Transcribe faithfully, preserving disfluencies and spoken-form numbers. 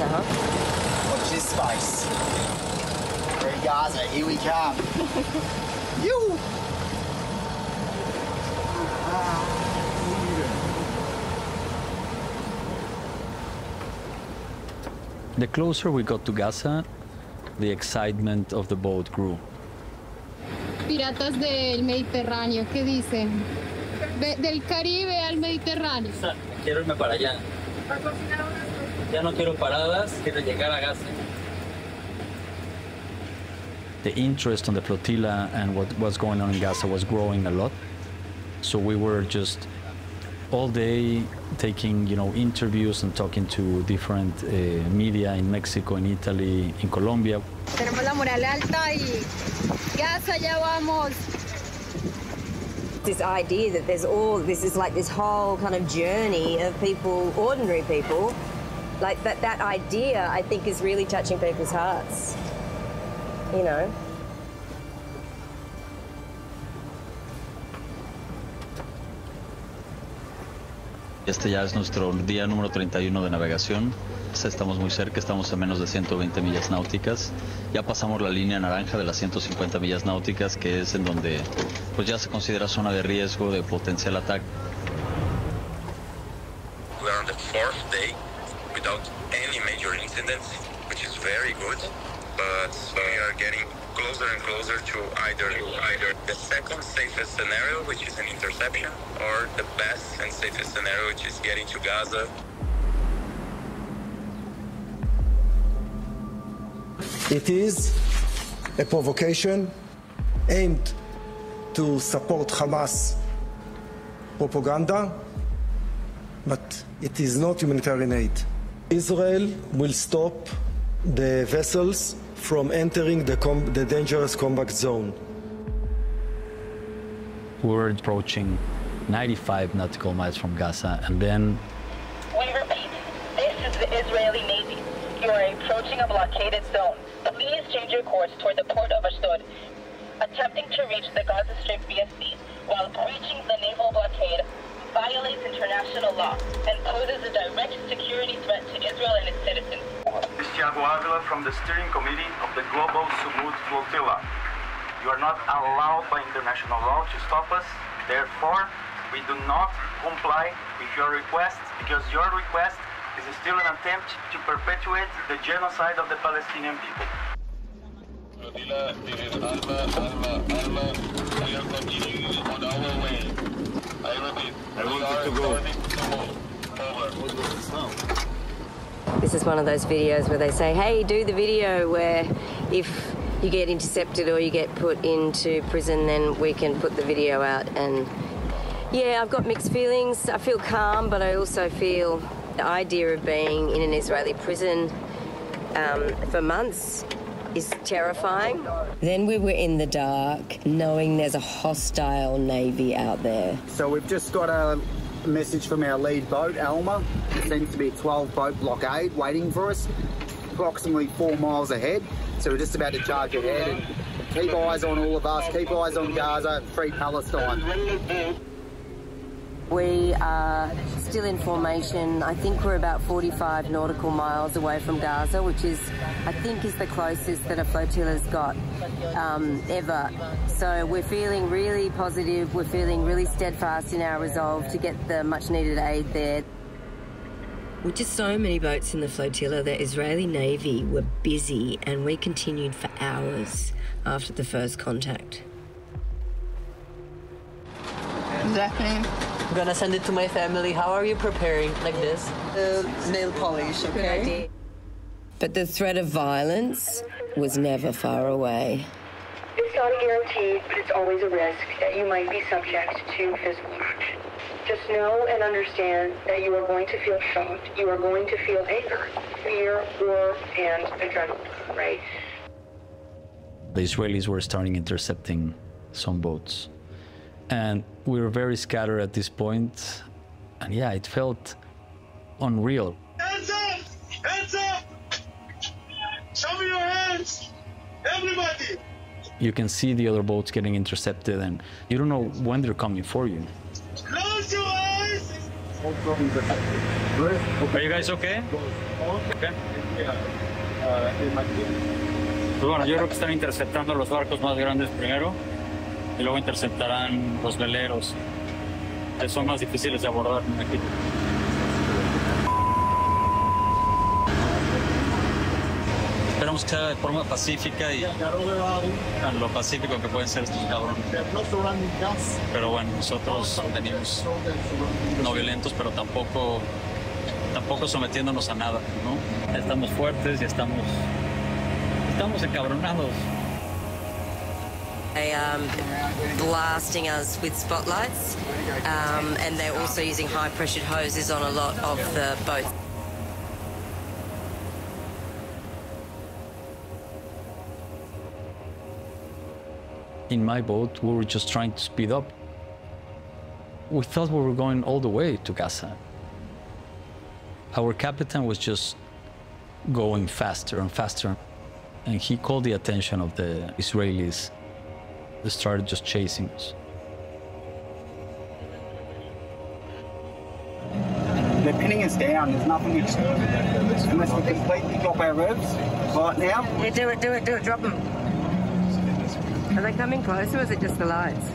Gaza, huh? Watch this space. Free Gaza, here we come. You! The closer we got to Gaza, the excitement of the boat grew. Piratas del Mediterráneo, ¿qué dice? De, del Caribe al Mediterráneo. Quiero irme para allá. Ya no quiero paradas, quiero llegar a Gaza. The interest on the flotilla and what was going on in Gaza was growing a lot. So we were just all day taking, you know, interviews and talking to different uh, media in Mexico, in Italy, in Colombia. Tenemos la moral alta y Gaza ya vamos. This idea that there's all, this is like this whole kind of journey of people, ordinary people, like that, that idea I think is really touching people's hearts, you know. Este ya es nuestro día número treinta y uno de navegación. Estamos muy cerca, estamos a menos de ciento veinte millas náuticas. Ya pasamos la línea naranja de las ciento cincuenta millas náuticas, que es en donde pues ya se considera zona de riesgo de potencial ataque. We are on the fourth day without any major incidents, which is very good. But we are getting closer and closer to either either the second safest scenario, which is an interception, or the best and safest scenario, which is getting to Gaza. It is a provocation aimed to support Hamas propaganda, but it is not humanitarian aid. Israel will stop the vessels from entering the, com the dangerous combat zone. We were approaching ninety-five nautical miles from Gaza, and then... We repeat, this is the Israeli Navy. You are approaching a blockaded zone. Please change your course toward the port of Ashdod. Attempting to reach the Gaza Strip via sea while breaching the naval blockade violates international law and poses a direct security threat to Israel and its citizens. This is Thiago Avila from the steering committee of the Global Sumud Flotilla. You are not allowed by international law to stop us. Therefore, we do not comply with your request because your request is still an attempt to perpetuate the genocide of the Palestinian people. Flotilla, Alba, Alba, Alba, we are continuing on our way. I repeat, I want to go. Over. This is one of those videos where they say, hey, do the video where if you get intercepted or you get put into prison, then we can put the video out. And yeah, I've got mixed feelings. I feel calm, but I also feel the idea of being in an Israeli prison um, for months is terrifying. Then we were in the dark, knowing there's a hostile Navy out there. So we've just got a message from our lead boat, Alma. There seems to be a twelve boat blockade waiting for us, approximately four miles ahead. So we're just about to charge ahead and keep eyes on all of us, keep eyes on Gaza, free Palestine. We are still in formation. I think we're about forty-five nautical miles away from Gaza, which is, I think, is the closest that a flotilla's got um, ever. So we're feeling really positive. We're feeling really steadfast in our resolve to get the much-needed aid there. With just so many boats in the flotilla, the Israeli Navy were busy, and we continued for hours after the first contact. Exactly. I'm gonna send it to my family. How are you preparing like this? Uh, nail polish, okay? But the threat of violence was never far away. It's not a guarantee, but it's always a risk that you might be subject to physical action. Just know and understand that you are going to feel shocked. You are going to feel anger, fear, war, and adrenaline, right? The Israelis were starting intercepting some boats. And we were very scattered at this point. And yeah, it felt unreal. Hands up! Hands up! Show me your hands! Everybody! You can see the other boats getting intercepted, and you don't know when they're coming for you. Close your eyes Are you guys okay? Okay. Pues bueno, yo creo que están interceptando los barcos más grandes primero y luego interceptarán los veleros, que son más difíciles de abordar aquí. Esperamos que sea de forma pacífica y en lo pacífico que pueden ser estos cabrones. Pero bueno, nosotros venimos no violentos, pero tampoco, tampoco sometiéndonos a nada, ¿no? Estamos fuertes y estamos, estamos encabronados. They um, blasting us with spotlights, um, and they're also using high-pressured hoses on a lot of the boats. In my boat, we were just trying to speed up. We thought we were going all the way to Gaza. Our captain was just going faster and faster, and he called the attention of the Israelis. They started just chasing us. They're pinning us down. There's nothing we can do unless we completely drop our revs right now. Yeah, do it, do it, do it, drop them. Are they coming closer or is it just the lights?